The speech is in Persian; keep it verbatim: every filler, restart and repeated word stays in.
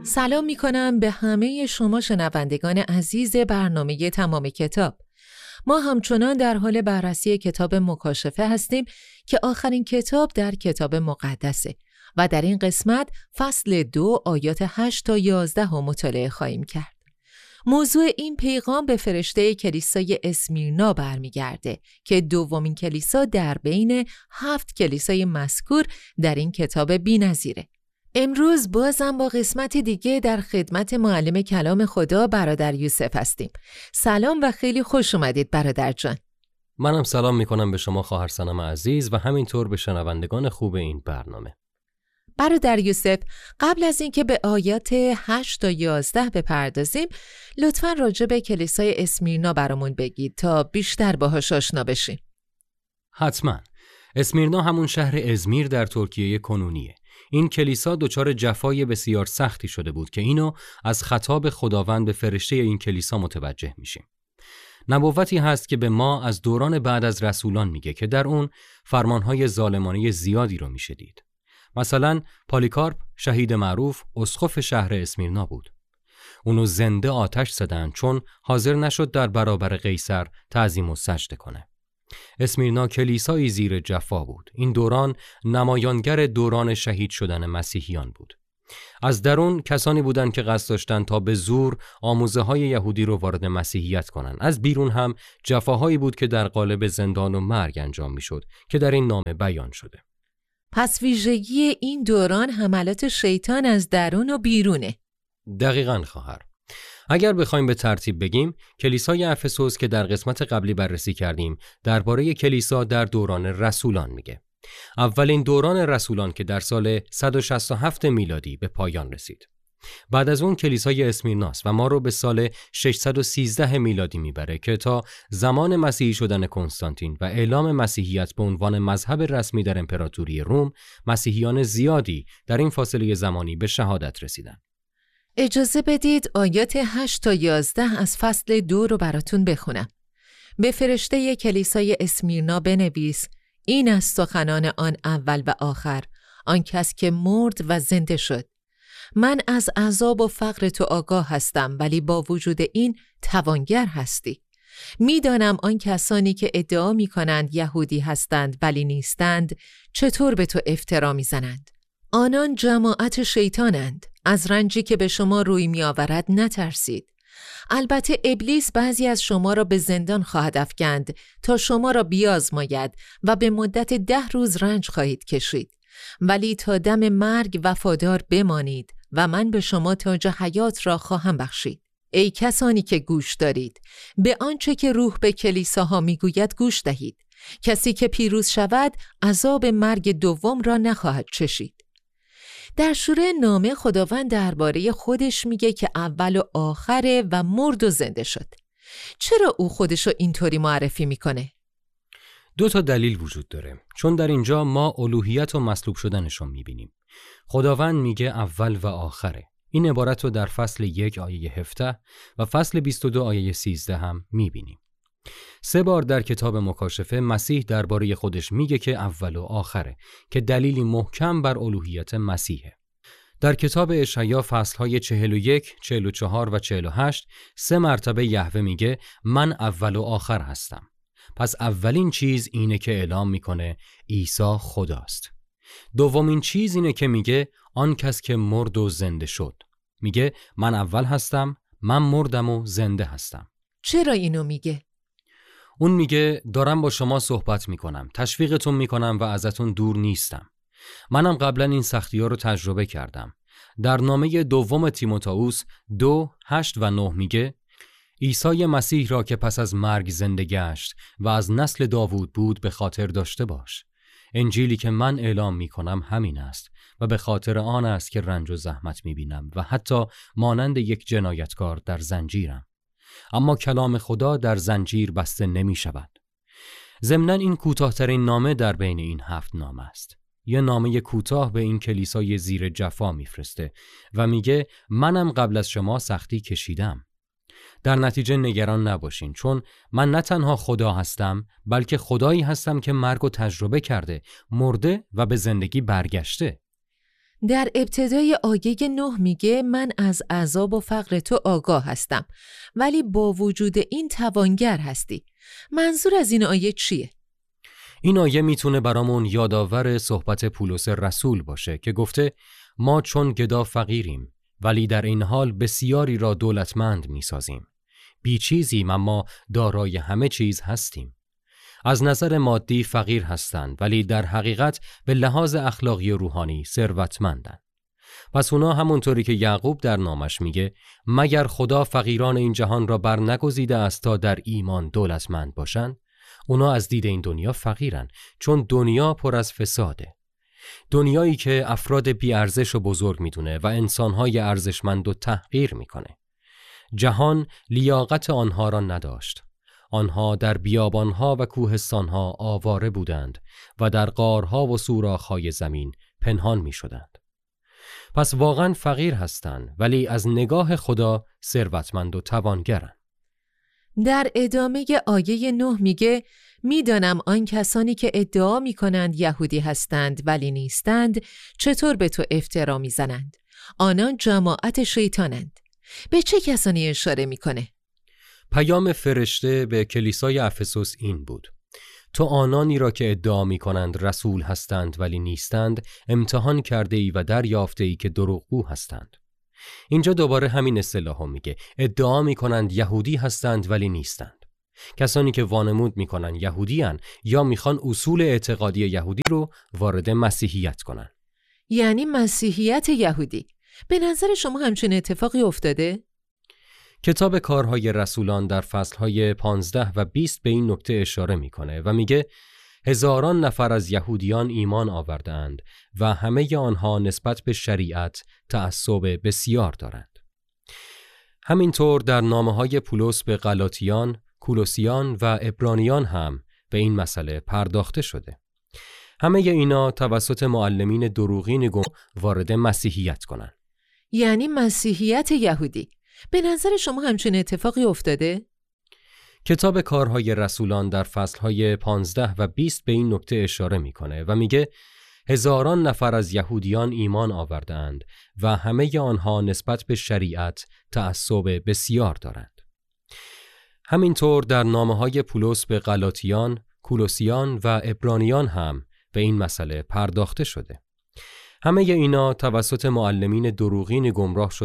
سلام می کنم به همه شما شنوندگان عزیز برنامه تمام کتاب. ما همچنان در حال بررسی کتاب مکاشفه هستیم که آخرین کتاب در کتاب مقدسه و در این قسمت فصل دو آیات هشت تا یازده رو مطالعه خواهیم کرد. موضوع این پیغام به فرشته کلیسای اسمیرنا برمیگرده که دومین کلیسا در بین هفت کلیسای مذکور در این کتاب بی‌نظیره. امروز بازم با قسمت دیگه در خدمت معلم کلام خدا برادر یوسف هستیم. سلام و خیلی خوش اومدید برادر جان. منم سلام میکنم به شما خواهر سنم عزیز و همینطور به شنوندگان خوب این برنامه. برادر یوسف، قبل از اینکه به آیات هشت تا یازده بپردازیم، لطفاً راجع به کلیسای اسمیرنا برامون بگید تا بیشتر باهاش آشنا بشیم. حتما. اسمیرنا همون شهر ازمیر در ترکیه کنونیه. این کلیسا دچار جفای بسیار سختی شده بود که اینو از خطاب خداوند به فرشته این کلیسا متوجه میشیم. نبوتی هست که به ما از دوران بعد از رسولان میگه که در اون فرمانهای ظالمانه زیادی رو میشه دید. مثلا پالیکارپ شهید معروف اسقف شهر اسمیرنا بود. اونو زنده آتش زدن چون حاضر نشد در برابر قیصر تعظیم و سجده کنه. اسمیرنا کلیسایی زیر جفا بود. این دوران نمایانگر دوران شهید شدن مسیحیان بود. از درون کسانی بودند که قصد داشتند تا به زور آموزه های یهودی رو وارد مسیحیت کنند. از بیرون هم جفاهایی بود که در قالب زندان و مرگ انجام میشد که در این نامه بیان شده. پس ویژگی این دوران حملات شیطان از درون و بیرونه. دقیقاً خواهر. اگر بخوایم به ترتیب بگیم، کلیسای افسوس که در قسمت قبلی بررسی کردیم، درباره کلیسا در دوران رسولان میگه. اولین دوران رسولان که در سال صد و شصت و هفت میلادی به پایان رسید. بعد از اون کلیسای اسمیرناست و ما رو به سال ششصد و سیزده میلادی میبره که تا زمان مسیحی شدن کنستانتین و اعلام مسیحیت به عنوان مذهب رسمی در امپراتوری روم، مسیحیان زیادی در این فاصله زمانی به شهادت رسیدن. اجازه بدید آیات هشت تا یازده از فصل دو رو براتون بخونم. به فرشته کلیسای اسمیرنا بنویس: این از سخنان آن اول و آخر، آن کس که مرد و زنده شد. من از عذاب و فقر تو آگاه هستم، ولی با وجود این توانگر هستی. میدانم آن کسانی که ادعا می کنند یهودی هستند ولی نیستند چطور به تو افترا می زنند. آنان جماعت شیطانند. از رنجی که به شما روی می آورد نترسید. البته ابلیس بعضی از شما را به زندان خواهد افکند تا شما را بیازماید و به مدت ده روز رنج خواهید کشید. ولی تا دم مرگ وفادار بمانید و من به شما تاج حیات را خواهم بخشید. ای کسانی که گوش دارید، به آنچه که روح به کلیساها میگوید گوش دهید. کسی که پیروز شود عذاب مرگ دوم را نخواهد چشید. در شروع نامه خداوند درباره خودش میگه که اول و آخره و مرد و زنده شد. چرا او خودشو اینطوری معرفی میکنه؟ دو تا دلیل وجود داره. چون در اینجا ما الوهیت و مصلوب شدنشو میبینیم. خداوند میگه اول و آخره. این عبارت رو در فصل یک آیه هفده و فصل بیست و دو آیه سیزده هم میبینیم. سه بار در کتاب مکاشفه مسیح درباره خودش میگه که اول و آخره که دلیلی محکم بر الوهیت مسیحه. در کتاب اشعیا فصلهای چهل و یک، چهل و چهار و چهل و هشت سه مرتبه یهوه میگه من اول و آخر هستم. پس اولین چیز اینه که اعلام میکنه عیسی خداست. دومین چیز اینه که میگه آن کس که مرد و زنده شد. میگه من اول هستم، من مردم و زنده هستم. چرا اینو میگه؟ اون میگه دارم با شما صحبت میکنم، تشویقتون میکنم و ازتون دور نیستم. منم قبلا این سختی ها رو تجربه کردم. در نامه دوم تیموتائوس دو، هشت و نه میگه عیسی مسیح را که پس از مرگ زنده گشت و از نسل داوود بود به خاطر داشته باش. انجیلی که من اعلام میکنم همین است و به خاطر آن است که رنج و زحمت میبینم و حتی مانند یک جنایتکار در زنجیرم. اما کلام خدا در زنجیر بسته نمی شود. ضمناً این کوتاه‌ترین نامه در بین این هفت نامه است. یه نامه کوتاه به این کلیسای زیر جفا میفرسته و میگه منم قبل از شما سختی کشیدم. در نتیجه نگران نباشین، چون من نه تنها خدا هستم بلکه خدایی هستم که مرگ و تجربه کرده، مرده و به زندگی برگشته. در ابتدای آیه نه میگه من از عذاب و فقر تو آگاه هستم، ولی با وجود این توانگر هستی. منظور از این آیه چیه؟ این آیه میتونه برامون یادآور صحبت پولس رسول باشه که گفته ما چون گدا فقیریم ولی در این حال بسیاری را دولتمند میسازیم. بی چیزیم اما دارای همه چیز هستیم. از نظر مادی فقیر هستند ولی در حقیقت به لحاظ اخلاقی و روحانی ثروتمندند. پس اونا همونطوری که یعقوب در نامش میگه مگر خدا فقیران این جهان را بر نگزیده است تا در ایمان دولتمند باشند؟ اونا از دید این دنیا فقیرن چون دنیا پر از فساده. دنیایی که افراد بی ارزش و بزرگ میدونه و انسانهای ارزشمند و تحقیر میکنه. جهان لیاقت آنها را نداشت. آنها در بیابانها و کوهستانها آواره بودند و در غارها و سوراخ‌های زمین پنهان می شدند. پس واقعا فقیر هستند ولی از نگاه خدا ثروتمند و توانگرند. در ادامه آیه نه میگه میدانم آن کسانی که ادعا میکنند یهودی هستند ولی نیستند چطور به تو افترا میزنند. آنان جماعت شیطانند. به چه کسانی اشاره میکنه؟ پیام فرشته به کلیسای افسوس این بود: تو آنانی را که ادعا می کنند رسول هستند ولی نیستند امتحان کرده ای و دریافته ای که دروغگو هستند. اینجا دوباره همین اصطلاحو میگه، ادعا می کنند یهودی هستند ولی نیستند. کسانی که وانمود می کنند یهودی هن یا میخوان اصول اعتقادی یهودی رو وارد مسیحیت کنن. یعنی مسیحیت یهودی. به نظر شما همچین اتفاقی افتاده؟ کتاب کارهای رسولان در فصلهای پانزده و بیست به این نکته اشاره میکنه و میگه هزاران نفر از یهودیان ایمان آوردند و همه آنها نسبت به شریعت تعصب بسیار دارند. همینطور در نامه‌های پولس به غلاطیان، کولوسیان و عبرانیان هم به این مسئله پرداخته شده. همه اینا توسط معلمین دروغین گم وارد مسیحیت کنند. یعنی مسیحیت یهودی. به نظر شما همچین اتفاقی افتاده؟ کتاب کارهای رسولان در فصلهای پانزده و بیست به این نکته اشاره میکنه و میگه هزاران نفر از یهودیان ایمان آوردند و همه آنها نسبت به شریعت تعصب بسیار دارند. همینطور در نامه‌های پولس به غلاطیان، کولوسیان و عبرانیان هم به این مسئله پرداخته شده. همه اینا توسط معلمین دروغین گمراه شده